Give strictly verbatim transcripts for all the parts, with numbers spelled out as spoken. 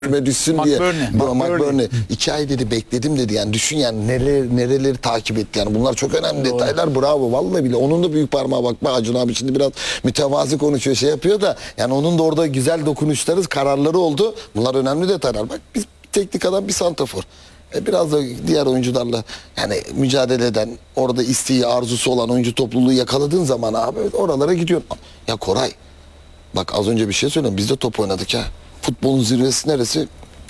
küme düşsün diye. McBurney. McBurney. İki ay dedi bekledim dedi. Yani düşün yani nereleri, nereleri takip etti. Yani bunlar çok önemli Doğru. detaylar. Bravo. Vallahi bile. Onun da büyük parmağı bakma. Acun abi şimdi biraz mütevazi konuşuyor, şey yapıyor da. Yani onun da orada güzel dokunuşları, kararları oldu. Bunlar önemli detaylar. Bak biz teknik adam bir santrafor. E biraz da diğer oyuncularla yani mücadele eden, orada isteği, arzusu olan oyuncu topluluğu yakaladığın zaman abi oralara gidiyorsun. Ya Koray, bak az önce bir şey söyledim. Biz de top oynadık ha. Futbolun zirvesi neresi?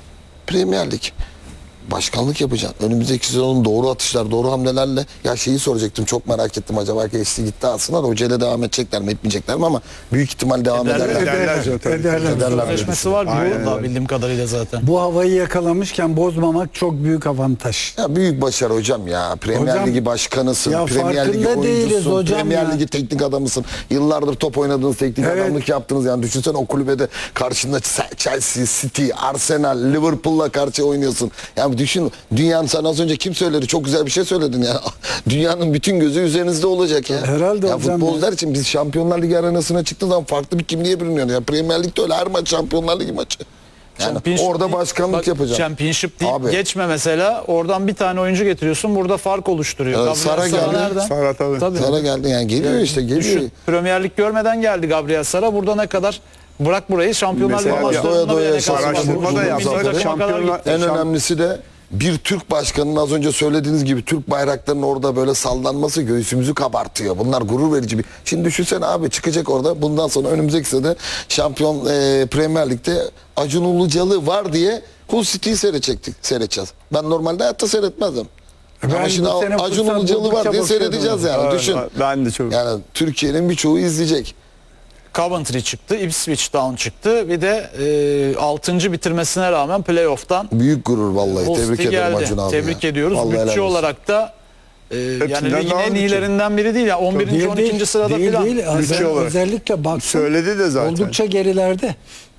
Premier Lig. Başkanlık yapacaksın. Önümüzdeki sezonun doğru atışlar, doğru hamlelerle. Ya şeyi soracaktım, çok merak ettim. Acaba geçti gitti aslında da hocayla devam edecekler mi etmeyecekler mi, ama büyük ihtimal devam Ederler. ederler. Ederler zaten. Ederler. Ederler. Sözleşmesi var Aynen bu öyle. bildiğim kadarıyla zaten. Bu havayı yakalamışken bozmamak çok büyük avantaj. Ya büyük başarı hocam ya. Premier Hocam, Ligi başkanısın. ya Premier Ligi farkında değiliz oyuncusun. hocam Premier ya. Ligi teknik adamısın. Yıllardır top oynadınız, teknik Evet. adamlık yaptınız. Yani düşünsene o kulübede karşında Chelsea, City, Arsenal, Liverpool'la karşı oynuyorsun. Yani düşün, dünyanın, sen az önce kim söyledi? Çok güzel bir şey söyledin ya. Dünyanın bütün gözü üzerinizde olacak ya. Herhalde ya hocam futbolcular ya. için biz Şampiyonlar Ligi arenasına çıktığı zaman farklı bir kimliğe bürünüyor. Ya Premier Lig'de öyle her maç Şampiyonlar Ligi maçı. Yani Championship orada değil, başkanlık bak, yapacağım. Championship değil. Abi. Geçme mesela. Oradan bir tane oyuncu getiriyorsun. Burada fark oluşturuyor. Evet, Gabriel Sara geldi. nereden? Sara tabii. Tabii. Sana geldi yani geliyor işte geliyor. Düşün, Premier Lig görmeden geldi Gabriel Sara. Burada ne kadar bırak burayı Şampiyonlar Ligi Mesela doya maçlarında doya bile ne yaşamış. kadar Araştırma da Milli yaptı. takıma kadar Şampiyonlar- gitti. En Şamp- önemlisi de bir Türk başkanının az önce söylediğiniz gibi Türk bayraklarının orada böyle sallanması göğsümüzü kabartıyor. Bunlar gurur verici bir. Şimdi düşünsene abi, çıkacak orada bundan sonra önümüzdeki sene şampiyon e, Premier Lig'de Acun Ilıcalı var diye Hull City'yi seyredecektik, seyredeceğiz. Ben normalde hayatta seyretmezdim. Ben Ama şimdi bu sene Acun fırsat Ilıcalı var buldukça diye bakıyordum. seyredeceğiz yani. Evet, Düşün. ben de çok. Yani Türkiye'nin birçoğu izleyecek. Coventry çıktı, Ipswich Town çıktı. Bir de e, altıncı bitirmesine rağmen playoff'tan Büyük gurur vallahi. Hull Tebrik City ederim geldi. Acun abi. Tebrik ya. ediyoruz. Vallahi helal Bütçe olsun. olarak da e, yani Hepsinden ligin daha en bütçe. iyilerinden biri değil. Yani on birinci. Değil, on ikinci değil, sırada değil, filan. değil. Bütçe Özel- olarak. Özellikle baksın. Söyledi de zaten. Oldukça gerilerde.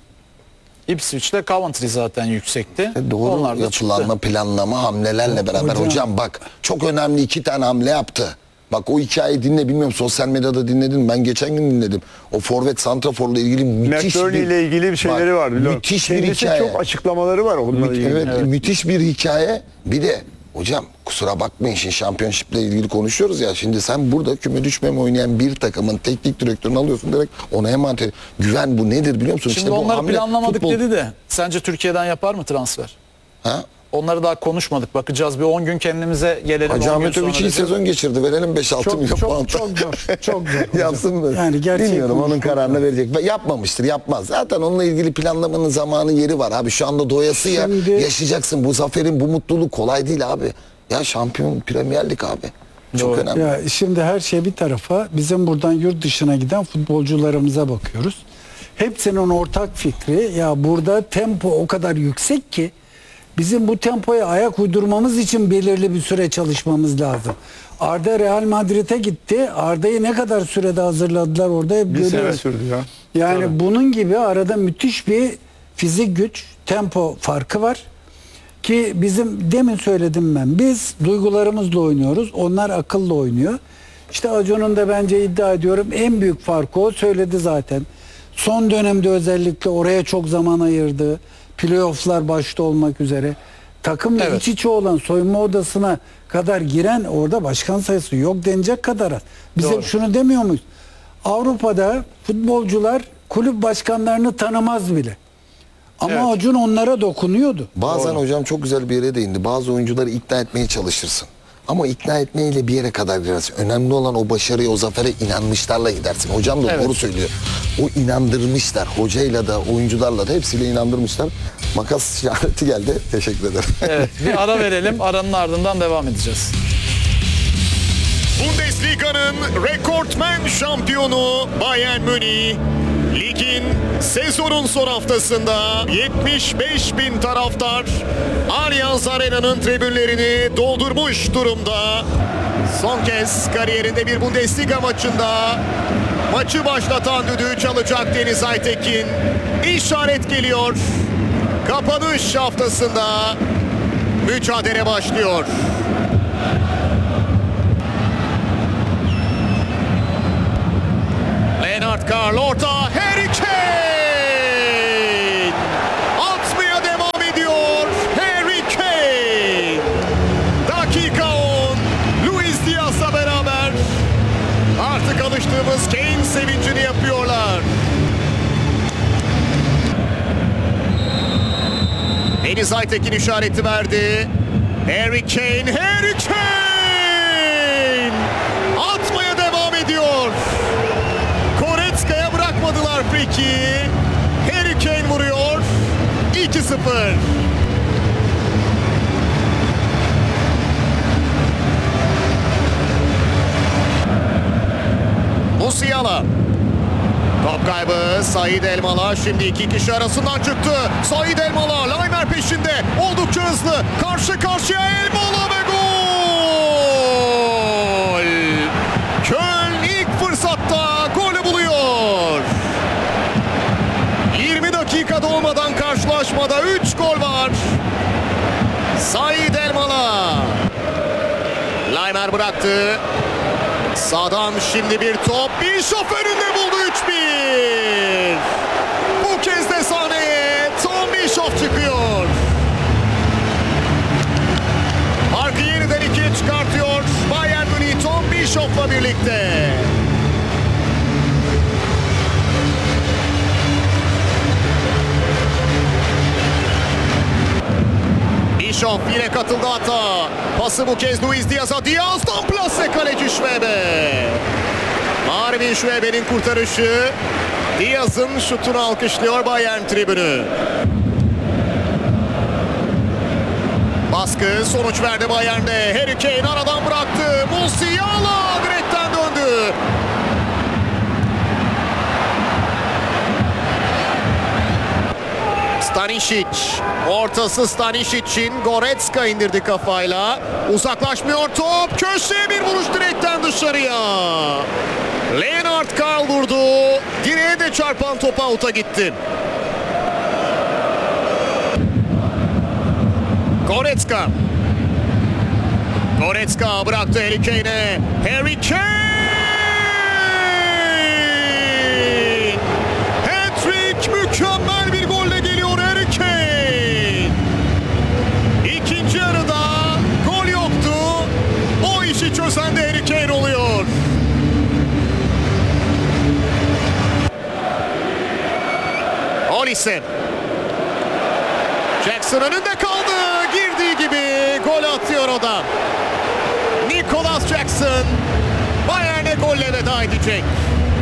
Ipswich'te Coventry zaten yüksekti. E Doğru Onlar da çıktı. yapılanma, planlama, hamlelerle beraber. Hocam, Hocam- bak çok önemli iki tane hamle yaptı. Bak o hikayeyi dinle, bilmiyorum sosyal medyada dinledin mi? Ben geçen gün dinledim. O forvet santraforla ilgili müthiş McBurney bir... ile ilgili bir şeyleri Bak, var biliyorum. Müthiş bir Kendisi hikaye. çok açıklamaları var onunla Mü- ilgili. evet, müthiş bir hikaye. Bir de hocam kusura bakmayın, şimdi şampiyonşiple ilgili konuşuyoruz ya. Şimdi sen burada küme düşmeme oynayan bir takımın teknik direktörünü alıyorsun, direkt ona emanet ediyorsun. Güven bu nedir biliyor musun? Şimdi İşte bu onları hamle, planlamadık futbol- dedi de sence Türkiye'den yapar mı transfer? Ha? Onları daha konuşmadık. Bakacağız, bir on gün kendimize gelelim. Hacı on gün Ahmet Övüç sonra iyi dedi. sezon geçirdi. Verelim beş altı Çok milyon çok pound. çok zor. Çok zor. hocam. Yapsın mı? Yani gerçek Bilmiyorum, onun konuşmak kararını lazım. verecek. Ve yapmamıştır, yapmaz. Zaten onunla ilgili planlamanın zamanı, yeri var abi. Şu anda doyası ya. Şimdi- Yaşayacaksın bu zaferin, bu mutluluk kolay değil abi. Ya şampiyon Premier Lig abi. Çok Doğru. önemli. Ya şimdi her şey bir tarafa, bizim buradan yurt dışına giden futbolcularımıza bakıyoruz. Hepsinin ortak fikri, ya burada tempo o kadar yüksek ki bizim bu tempoya ayak uydurmamız için belirli bir süre çalışmamız lazım. Arda Real Madrid'e gitti. Arda'yı ne kadar sürede hazırladılar orada hep Bir sene görüyoruz. sürdü ya. Yani bunun gibi arada müthiş bir fizik güç, tempo farkı var. Ki bizim demin söyledim ben. Biz duygularımızla oynuyoruz. Onlar akılla oynuyor. İşte Acun'un da bence iddia ediyorum en büyük farkı o, söyledi zaten. Son dönemde özellikle oraya çok zaman ayırdı. Playoff'lar başta olmak üzere. Takımla Evet. iç içe olan soyunma odasına kadar giren orada başkan sayısı yok denecek kadar az. Biz Doğru. hep şunu demiyor muyuz? Avrupa'da futbolcular kulüp başkanlarını tanımaz bile. Ama Evet. Acun onlara dokunuyordu. Bazen hocam çok güzel bir yere değindi. Bazı oyuncuları ikna etmeye çalışırsın. Ama ikna etmeyle bir yere kadar gidersin. Önemli olan o başarıya, o zafere inanmışlarla gidersin. Hocam da Evet. doğru söylüyor. O inandırmışlar. Hocayla da, oyuncularla da hepsiyle inandırmışlar. Makas işareti geldi. Teşekkür ederim. Evet, bir ara verelim. Aranın ardından devam edeceğiz. Bundesliga'nın rekortmen şampiyonu Bayern Münih, ligin sezonun son haftasında yetmiş beş bin taraftar Allianz Arena'nın tribünlerini doldurmuş durumda. Son kez kariyerinde bir Bundesliga maçında maçı başlatan düdüğü çalacak Deniz Aytekin. İşaret geliyor. Kapanış haftasında mücadele başlıyor. Lennart Karl orta, Harry Kane! Atmaya devam. Deniz Aytekin işareti verdi. Harry Kane, Harry Kane! Atmaya devam ediyor. Goretzka'ya bırakmadılar friki. Harry Kane vuruyor. iki sıfır. Musiala. Top kaybı Said Elmalı. Şimdi iki kişi arasından çıktı. Said Elmalı. Laimer peşinde. Oldukça hızlı. Karşı karşıya Elmalı ve gol. Köln ilk fırsatta golü buluyor. yirmi dakikada olmadan karşılaşmada üç gol var. Said Elmalı. Laimer bıraktı. Sağdan şimdi bir top. Bischoff önünde buldu üç bir. Bu kez de sahneye Tom Bischoff çıkıyor. Farkı yeniden ikiye çıkartıyor Bayern Münih Tom Bischoff'la birlikte. Bischoff yine katıldı hata. Pası bu kez Luis Diaz'a. Diaz'dan plase kaleci Schwebe. Marvin Schwebe'nin kurtarışı. Diaz'ın şutunu alkışlıyor Bayern tribünü. Baskı sonuç verdi Bayern'de. Harry Kane aradan bıraktı. Musiala direkten döndü. Stanisic. Ortası Stanisic'in. Goretzka indirdi kafayla. Uzaklaşmıyor top. Köşeye bir vuruş direkten dışarıya. Leonard Karl vurdu. Direğe de çarpan top out'a gitti. Goretzka. Goretzka bıraktı Harry Kane'e. Harry Kane! Hat-trick, mükemmel bir golle geliyor Harry Kane. İkinci yarıda gol yoktu. O işi çözen de Harry Kane oluyor. Olise. Jackson önünde kaldı. Girdiği gibi gol atıyor o da. Nicolas Jackson Bayern'e golle veda edecek.